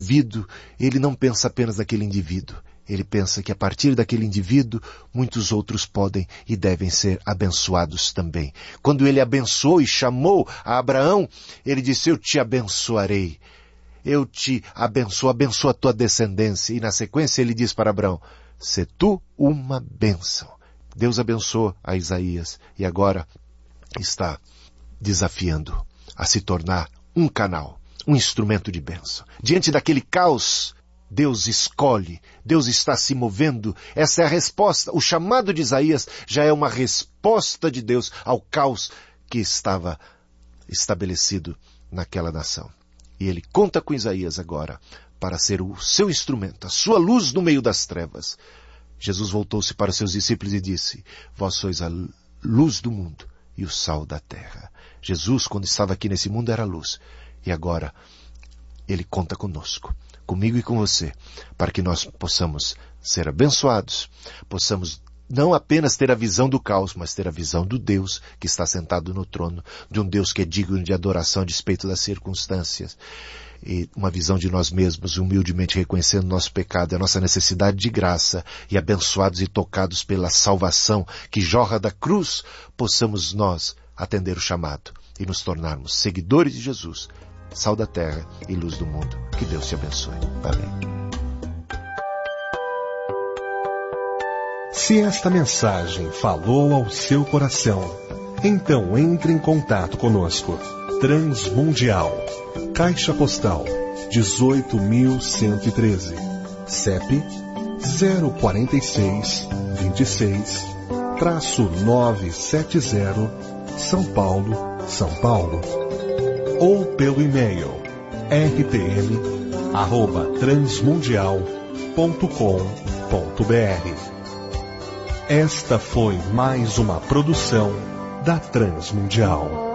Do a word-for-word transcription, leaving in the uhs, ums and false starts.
indivíduo, ele não pensa apenas naquele indivíduo. Ele pensa que a partir daquele indivíduo, muitos outros podem e devem ser abençoados também. Quando ele abençoou e chamou a Abraão, ele disse, eu te abençoarei. Eu te abençoo, abençoa a tua descendência. E na sequência ele diz para Abraão, sê tu uma bênção. Deus abençoou a Isaías e agora está desafiando a se tornar um canal, um instrumento de bênção. Diante daquele caos, Deus escolhe, Deus está se movendo. Essa é a resposta. O chamado de Isaías já é uma resposta de Deus ao caos que estava estabelecido naquela nação. E ele conta com Isaías agora para ser o seu instrumento, a sua luz no meio das trevas. Jesus voltou-se para os seus discípulos e disse, vós sois a luz do mundo e o sal da terra. Jesus, quando estava aqui nesse mundo, era luz. E agora, ele conta conosco, comigo e com você, para que nós possamos ser abençoados, possamos não apenas ter a visão do caos, mas ter a visão do Deus que está sentado no trono, de um Deus que é digno de adoração a despeito das circunstâncias. E uma visão de nós mesmos, humildemente reconhecendo nosso pecado, a nossa necessidade de graça, e abençoados e tocados pela salvação que jorra da cruz, possamos nós atender o chamado e nos tornarmos seguidores de Jesus, sal da terra e luz do mundo. Que Deus te abençoe. Amém. Se esta mensagem falou ao seu coração, então entre em contato conosco. Transmundial, Caixa Postal dezoito mil cento e treze, C E P zero quatro seis, dois seis, nove sete zero, São Paulo, São Paulo. Ou pelo e-mail r t m arroba transmundial ponto com ponto b r. Esta foi mais uma produção da Transmundial.